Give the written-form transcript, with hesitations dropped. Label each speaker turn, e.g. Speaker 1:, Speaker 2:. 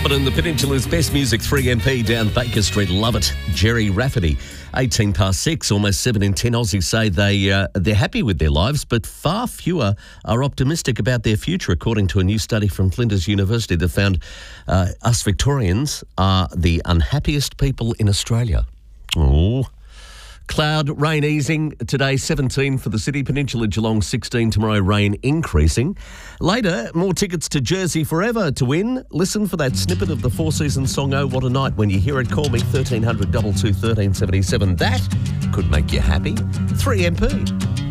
Speaker 1: Robin and the Peninsula's best music, 3MP down Baker Street. Love it. Jerry Rafferty. 18 past 6, almost 7 in 10 Aussies say they're happy with their lives, but far fewer are optimistic about their future, according to a new study from Flinders University that found us Victorians are the unhappiest people in Australia. Oh. Cloud, rain easing. Today, 17 for the city. Peninsula, Geelong, 16. Tomorrow, rain increasing. Later, more tickets to Jersey Forever to win. Listen for that snippet of the Four Seasons song, Oh What a Night. When you hear it, call me 1300 22 1377. That could make you happy. 3MP.